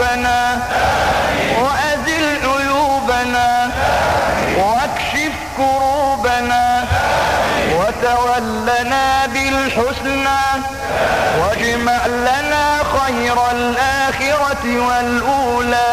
ذنوبنا وأزل عيوبنا واكشف كروبنا وتولنا بالحسنى واجمع لنا خير الآخرة والأولى